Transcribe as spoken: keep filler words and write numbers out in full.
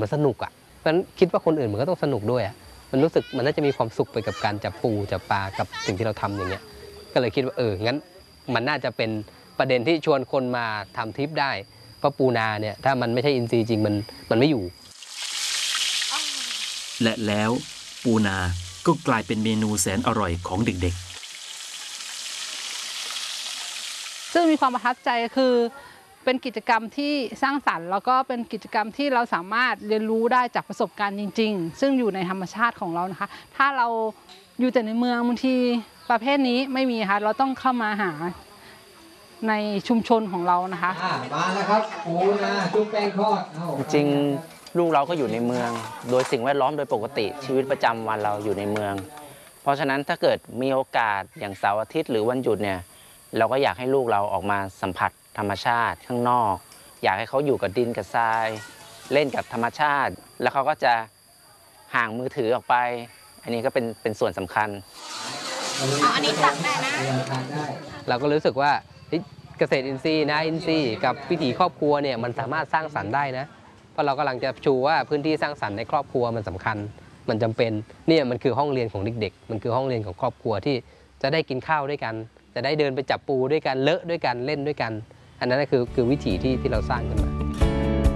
มันสนุกอ่ะเพราะฉะนั้นคิดว่าคนอื่นมันก็ต้องสนุกด้วยอ่ะมันรู้สึกมันน่าจะมีความสุขไปกับการจับปูจับปลากับสิ่งที่เราทำอย่างเงี้ยก็เลยคิดว่าเอองั้นมันน่าจะเป็นประเด็นที่ชวนคนมาทำทริปได้เพราะปูนาเนี่ยถ้ามันไม่ใช่อินทรีย์จริงมันมันไม่อยู่และแล้วปูนาก็กลายเป็นเมนูแสนอร่อยของเด็กๆซึ่งมีความประทับใจคือเป็นกิจกรรมที่สร้างสรรค์แล้วก็เป็นกิจกรรมที่เราสามารถเรียนรู้ได้จากประสบการณ์จริงๆซึ่งอยู่ในธรรมชาติของเรานะคะถ้าเราอยู่แต่ในเมืองบางทีประเภทนี้ไม่มีค่ะเราต้องเข้ามาหาในชุมชนของเรานะคะมาแล้วครับปูนาจุ๊บแป้งทอดจริงลูกเราก็อยู่ในเมืองโดยสิ่งแวดล้อมโดยปกติชีวิตประจำวันเราอยู่ในเมืองเพราะฉะนั้นถ้าเกิดมีโอกาสอย่างเสาร์อาทิตย์หรือวันหยุดเนี่ยเราก็อยากให้ลูกเราออกมาสัมผัสธรรมชาติข้างนอกอยากให้เขาอยู่กับดินกับทรายเล่นกับธรรมชาติแล้วเขาก็จะห่างมือถือออกไปอันนี้ก็เป็นเป็นส่วนสำคัญเอาอันนี้ตักได้นะเราก็รู้สึกว่าเกษตรอินทรีย์นะอินทรีย์กับวิถีครอบครัวเนี่ยมันสามารถสร้างสรรค์ได้นะเพราะเรากำลังจะชูว่าพื้นที่สร้างสรรค์ในครอบครัวมันสำคัญมันจำเป็นเนี่ยมันคือห้องเรียนของเด็กๆมันคือห้องเรียนของครอบครัวที่จะได้กินข้าวด้วยกันจะได้เดินไปจับปูด้วยกันเลอะด้วยกันเล่นด้วยกันอันนั้นคือคือวิถีที่ที่เราสร้างขึ้นมา